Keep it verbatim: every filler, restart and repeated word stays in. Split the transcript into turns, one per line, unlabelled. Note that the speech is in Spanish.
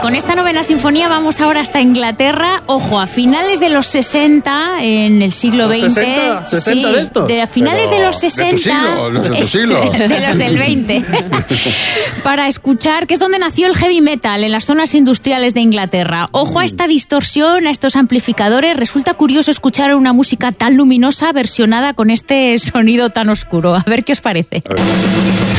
con esta novena sinfonía vamos ahora hasta Inglaterra. Ojo, a finales de los sesenta, en el siglo veinte.
¿sesenta? ¿sesenta
sí,
de esto?
De a finales
Pero
de los sesenta.
De tu siglo, los de tu siglo.
De los del veinte. Para escuchar, que es donde nació el heavy metal, en las zonas industriales de Inglaterra. Ojo a esta distorsión, a estos amplificadores. Resulta curioso escuchar una música tan luminosa versionada con este sonido tan oscuro. A ver qué os parece.